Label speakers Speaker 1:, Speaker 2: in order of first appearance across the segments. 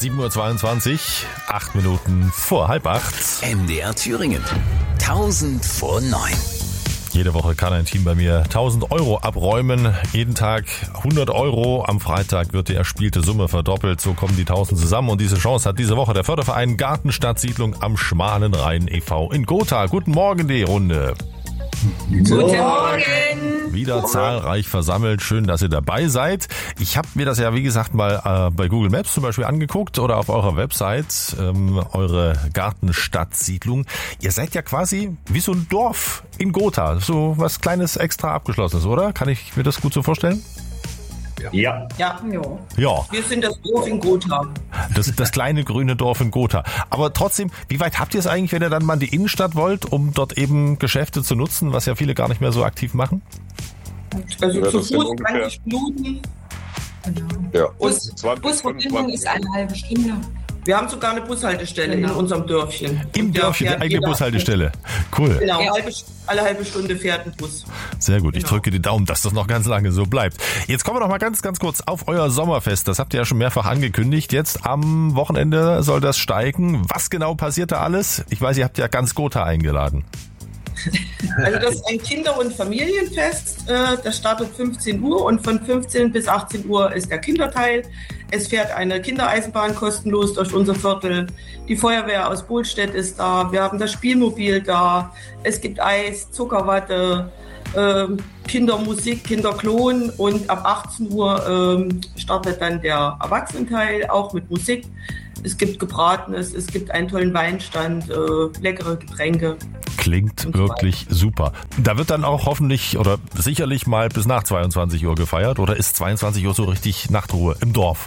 Speaker 1: 7:22 Uhr, 8 Minuten vor 7:30.
Speaker 2: MDR Thüringen. 1000 vor 9.
Speaker 1: Jede Woche kann ein Team bei mir 1000 Euro abräumen. Jeden Tag 100 Euro. Am Freitag wird die erspielte Summe verdoppelt. So kommen die 1000 zusammen. Und diese Chance hat diese Woche der Förderverein Gartenstadtsiedlung am Schmalen Rhein e.V. in Gotha. Guten Morgen, die Runde.
Speaker 3: Guten Morgen!
Speaker 1: Wieder zahlreich versammelt. Schön, dass ihr dabei seid. Ich habe mir das ja, wie gesagt, mal bei Google Maps zum Beispiel angeguckt oder auf eurer Website, eure Gartenstadtsiedlung. Ihr seid ja quasi wie so ein Dorf in Gotha. So was Kleines extra abgeschlossenes, oder? Kann ich mir das gut so vorstellen?
Speaker 3: Ja.
Speaker 1: Ja.
Speaker 3: Wir sind das Dorf in Gotha.
Speaker 1: Das kleine grüne Dorf in Gotha. Aber trotzdem, wie weit habt ihr es eigentlich, wenn ihr dann mal in die Innenstadt wollt, um dort eben Geschäfte zu nutzen, was ja viele gar nicht mehr so aktiv machen?
Speaker 3: Also zu Fuß 20 Minuten.
Speaker 4: Ja.
Speaker 5: Busverbindung ist eine halbe Stunde.
Speaker 3: Wir haben sogar eine Bushaltestelle in unserem Dörfchen.
Speaker 1: Im Dörfchen, eine eigene Bushaltestelle. Cool.
Speaker 3: Genau, alle halbe Stunde fährt ein Bus.
Speaker 1: Sehr gut, ich drücke die Daumen, dass das noch ganz lange so bleibt. Jetzt kommen wir noch mal ganz kurz auf euer Sommerfest. Das habt ihr ja schon mehrfach angekündigt. Jetzt am Wochenende soll das steigen. Was genau passiert da alles? Ich weiß, ihr habt ja ganz Gotha eingeladen.
Speaker 3: Also das ist ein Kinder- und Familienfest. Das startet 15 Uhr und von 15 bis 18 Uhr ist der Kinderteil. Es fährt eine Kindereisenbahn kostenlos durch unser Viertel. Die Feuerwehr aus Bohlstedt ist da. Wir haben das Spielmobil da. Es gibt Eis, Zuckerwatte, Kindermusik, Kinderklon und ab 18 Uhr startet dann der Erwachsenenteil, auch mit Musik. Es gibt Gebratenes, es gibt einen tollen Weinstand, leckere Getränke.
Speaker 1: Klingt wirklich super. Da wird dann auch hoffentlich oder sicherlich mal bis nach 22 Uhr gefeiert oder ist 22 Uhr so richtig Nachtruhe im Dorf?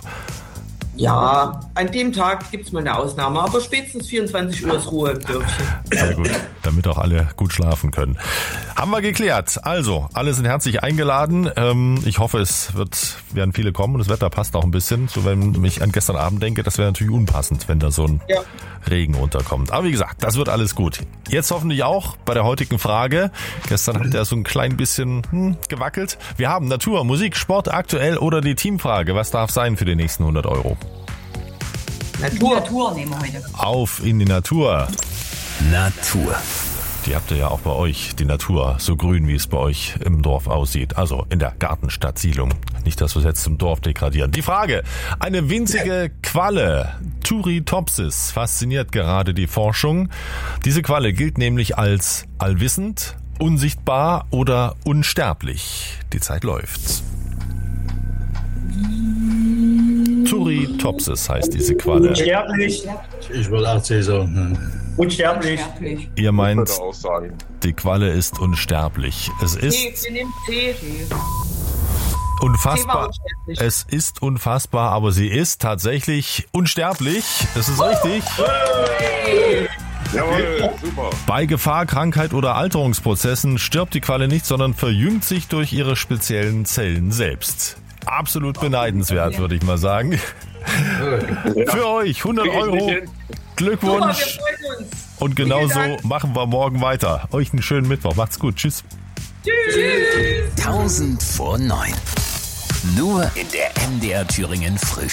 Speaker 3: Ja, an dem Tag gibt es mal eine Ausnahme, aber spätestens 24 Uhr ist Ruhe im Dörfchen.
Speaker 1: Sehr gut, damit auch alle gut schlafen können. Haben wir geklärt. Also, alle sind herzlich eingeladen. Ich hoffe, werden viele kommen und das Wetter passt auch ein bisschen. So, wenn ich an gestern Abend denke, das wäre natürlich unpassend, wenn da so ein Regen runterkommt. Aber wie gesagt, das wird alles gut. Jetzt hoffentlich auch bei der heutigen Frage. Gestern hat der so ein klein bisschen gewackelt. Wir haben Natur, Musik, Sport, aktuell oder die Teamfrage. Was darf sein für die nächsten 100 Euro?
Speaker 5: Natur nehmen wir heute.
Speaker 1: Auf in die Natur.
Speaker 2: Natur.
Speaker 1: Die habt ihr ja auch bei euch, die Natur, so grün, wie es bei euch im Dorf aussieht. Also in der Gartenstadtsiedlung. Nicht, dass wir es jetzt zum Dorf degradieren. Die Frage. Eine winzige Qualle, Turritopsis, fasziniert gerade die Forschung. Diese Qualle gilt nämlich als allwissend, unsichtbar oder unsterblich. Die Zeit läuft. Turritopsis heißt diese Qualle.
Speaker 6: Unsterblich. Ich würde auch sagen. Unsterblich.
Speaker 1: Ihr meint, die Qualle ist unsterblich. Es ist
Speaker 3: Wir nehmen Tee.
Speaker 1: unfassbar. Es ist unfassbar, aber sie ist tatsächlich unsterblich. Das ist richtig.
Speaker 4: Jawohl, super.
Speaker 1: Bei Gefahr, Krankheit oder Alterungsprozessen stirbt die Qualle nicht, sondern verjüngt sich durch ihre speziellen Zellen selbst. Absolut beneidenswert, würde ich mal sagen. Für euch 100 Euro. Glückwunsch. Und genauso machen wir morgen weiter. Euch einen schönen Mittwoch. Macht's gut. Tschüss.
Speaker 2: Tschüss. 1000 vor 9. Nur in der MDR Thüringen Frühstück.